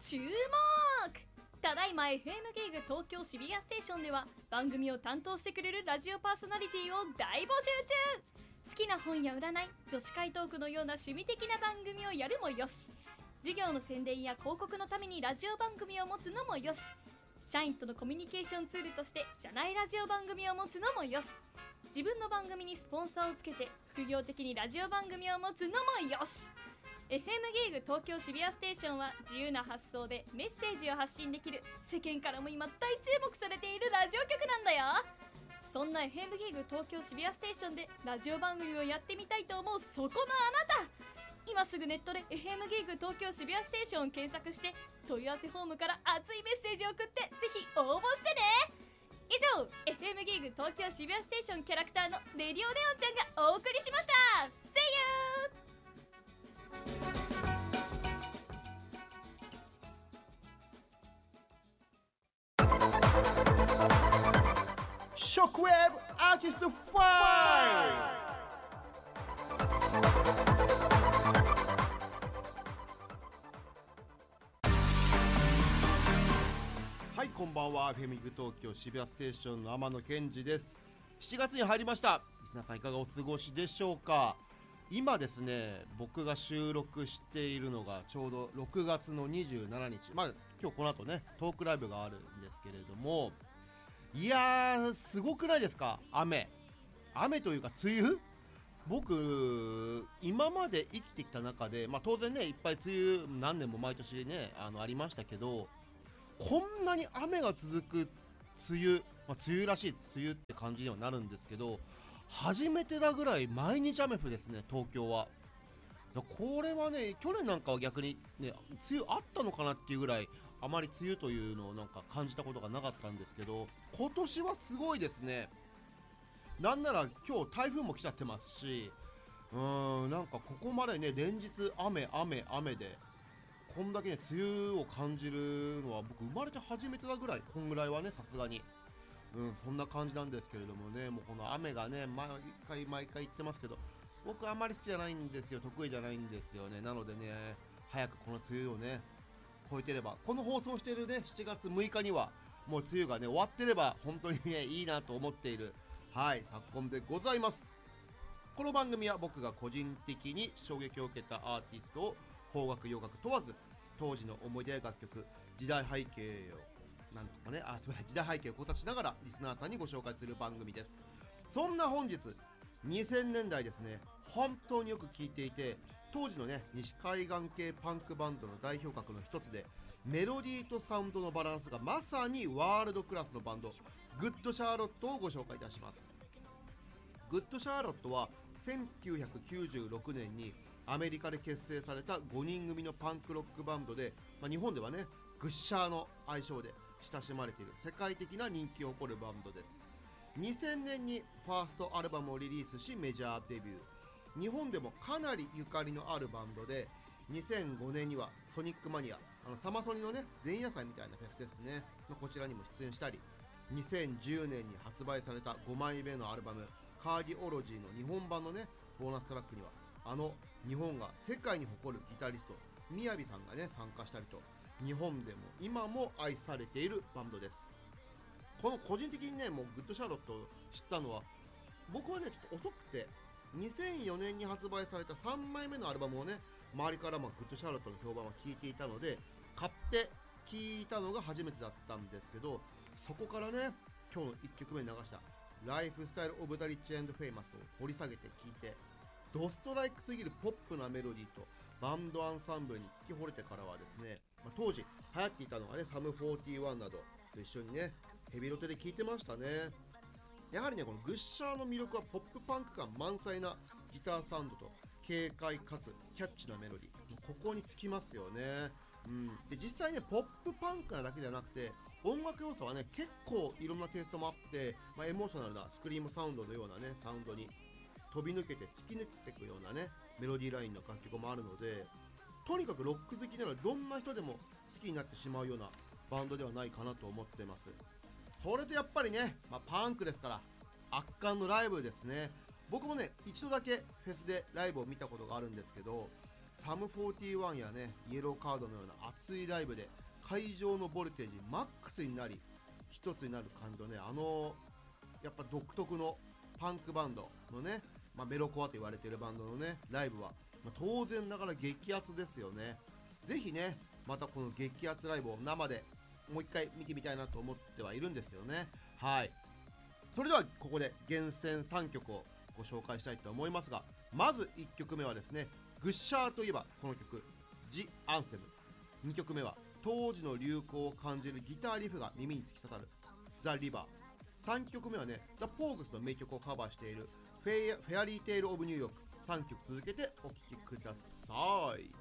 注目。ただいま FM ゲイグ東京渋谷ステーションでは番組を担当してくれるラジオパーソナリティを大募集中。好きな本や占い、女子会トークのような趣味的な番組をやるもよし、事業の宣伝や広告のためにラジオ番組を持つのもよし、社員とのコミュニケーションツールとして社内ラジオ番組を持つのもよし、自分の番組にスポンサーをつけて副業的にラジオ番組を持つのもよし。 FM ゲイグ東京渋谷ステーションは自由な発想でメッセージを発信できる、世間からも今大注目されているラジオ局なんだよ。そんな FM ゲイグ東京渋谷ステーションでラジオ番組をやってみたいと思うそこのあなた、今すぐネットで FM ゲイグ東京渋谷ステーションを検索して問い合わせフォームから熱いメッセージを送ってぜひ応募してね。以上 FM ゲイグ東京渋谷ステーションキャラクターのレディオネオンちゃんがお送りしました。 See you。 ショックウェーブアーティストファイはい、こんばんは。 FM 東京渋谷ステーションの天野健二です。7月に入りました。リスナーさんいかがお過ごしでしょうか。今ですね、僕が収録しているのがちょうど6月の27日、今日この後ねトークライブがあるんですけれども、いやーすごくないですか。雨というか梅雨。僕今まで生きてきた中で、当然ねいっぱい梅雨何年も毎年ねありましたけど、こんなに雨が続く梅雨、梅雨らしい梅雨って感じにはなるんですけど、初めてだぐらい毎日雨降ですね、東京は。これはね、去年なんかは逆にね梅雨あったのかなっていうぐらいあまり梅雨というのをなんか感じたことがなかったんですけど、今年はすごいですね。なんなら今日台風も来ちゃってますし、なんかここまでね連日雨でこんだけね梅雨を感じるのは僕生まれて初めてだぐらい、こんぐらいはねさすがにそんな感じなんですけれどもね、もうこの雨がね毎回言ってますけど、僕あんまり好きじゃないんですよ、得意じゃないんですよね。なのでね、早くこの梅雨をね超えてれば、この放送しているね7月6日にはもう梅雨がね終わってれば本当にねいいなと思っている昨今でございます。この番組は僕が個人的に衝撃を受けたアーティストを邦楽洋楽問わず当時の思い出や楽曲、時代背景をなんとかね時代背景を考察しながらリスナーさんにご紹介する番組です。そんな本日2000年代ですね、本当によく聴いていて、当時のね西海岸系パンクバンドの代表格の一つで、メロディーとサウンドのバランスがまさにワールドクラスのバンド、グッドシャーロットをご紹介いたします。グッドシャーロットは1996年にアメリカで結成された5人組のパンクロックバンドで、日本ではねグッシャーの愛称で親しまれている世界的な人気を誇るバンドです。2000年にファーストアルバムをリリースしメジャーデビュー。日本でもかなりゆかりのあるバンドで、2005年にはソニックマニア、サマソニのね前夜祭みたいなフェスですね、こちらにも出演したり、2010年に発売された5枚目のアルバムカーディオロジーの日本版のねボーナストラックには日本が世界に誇るギタリストみやびさんがね参加したりと、日本でも今も愛されているバンドです。この個人的にねもうグッドシャーロットを知ったのは、僕はねちょっと遅くて2004年に発売された3枚目のアルバムをね周りからグッドシャーロットの評判は聞いていたので買って聞いたのが初めてだったんですけど、そこからね今日の1曲目に流したライフスタイルオブザリッチ&フェイマスを掘り下げて聞いて、ドストライクすぎるポップなメロディーとバンドアンサンブルに聞き惚れてからはですね、当時流行っていたのがねサム41などと一緒にねヘビロテで聴いてましたね。やはりねこのグッシャーの魅力はポップパンク感満載なギターサウンドと軽快かつキャッチなメロディー、ここにつきますよね。で実際ねポップパンクなだけではなくて音楽要素はね結構いろんなテイストもあって、エモーショナルなスクリームサウンドのようなねサウンドに飛び抜けて突き抜けていくようなねメロディーラインの楽曲もあるので、とにかくロック好きならどんな人でも好きになってしまうようなバンドではないかなと思ってます。それとやっぱりね、パンクですから圧巻のライブですね。僕もね一度だけフェスでライブを見たことがあるんですけど、 サム41やねイエローカードのような熱いライブで会場のボルテージマックスになり一つになる感じのね、やっぱ独特のパンクバンドのね、メロコアと言われているバンドのねライブは、当然ながら激アツですよね。ぜひねまたこの激アツライブを生でもう一回見てみたいなと思ってはいるんですけどね。はい、それではここで厳選3曲をご紹介したいと思いますが、まず1曲目はですね、グッシャーといえばこの曲ジ・アンセム。2曲目は当時の流行を感じるギターリフが耳に突き刺さるザ・リバー。3曲目はねザ・ポーグスの名曲をカバーしているフェアリーテイル・オブ・ニューヨーク。3曲続けてお聴きください。